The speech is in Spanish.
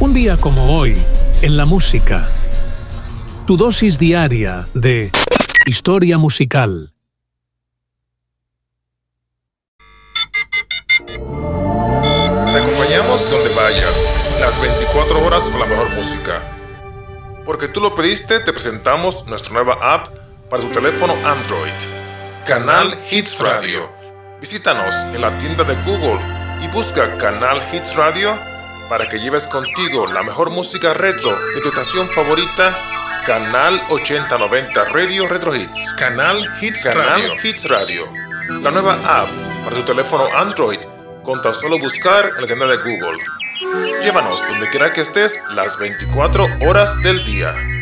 Un día como hoy, en la música. Tu dosis diaria de historia musical. Te acompañamos donde vayas, las 24 horas con la mejor música. Porque tú lo pediste, te presentamos nuestra nueva app para tu teléfono Android, Canal Hits Radio. Visítanos en la tienda de Google y busca Canal Hits Radio para que lleves contigo la mejor música retro de tu estación favorita, Canal 8090 Radio Retro Hits. Canal Hits Radio. La nueva app para tu teléfono Android con tan solo buscar en la tienda de Google. Llévanos donde quiera que estés las 24 horas del día.